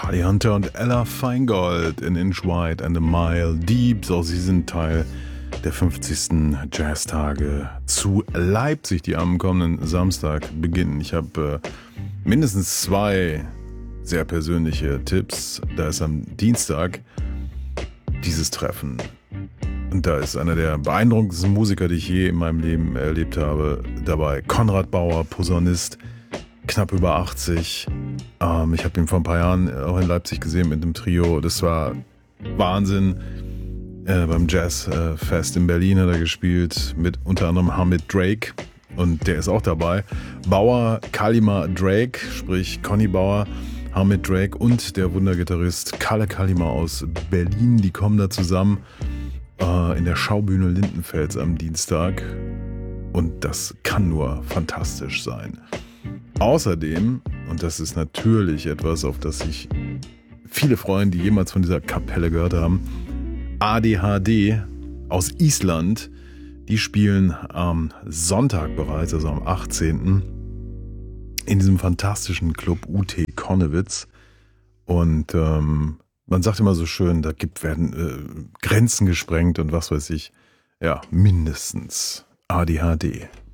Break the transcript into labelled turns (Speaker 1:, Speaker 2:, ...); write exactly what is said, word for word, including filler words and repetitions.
Speaker 1: Charlie Hunter und Ella Feingold, An Inch Wide and a Mile Deep. So, sie sind Teil der fünfzigsten Jazztage zu Leipzig, die am kommenden Samstag beginnen. Ich habe äh, mindestens zwei sehr persönliche Tipps. Da ist am Dienstag dieses Treffen. Und da ist einer der beeindruckendsten Musiker, die ich je in meinem Leben erlebt habe, dabei. Konrad Bauer, Posaunist, knapp über achtzig. Ähm, ich habe ihn vor ein paar Jahren auch in Leipzig gesehen mit einem Trio. Das war Wahnsinn. Äh, beim Jazzfest in Berlin hat er gespielt, mit unter anderem Hamid Drake. Und der ist auch dabei. Bauer, Kalima Drake, sprich Conny Bauer, Hamid Drake und der Wundergitarrist Kalle Kalima aus Berlin. Die kommen da zusammen äh, in der Schaubühne Lindenfels am Dienstag. Und das kann nur fantastisch sein. Außerdem, und das ist natürlich etwas, auf das sich viele freuen, die jemals von dieser Kapelle gehört haben, A D H D aus Island, die spielen am Sonntag bereits, also am achtzehnten in diesem fantastischen Club U T Konnewitz. Und ähm, man sagt immer so schön, da gibt, werden äh, Grenzen gesprengt und was weiß ich. Ja, mindestens A D H D.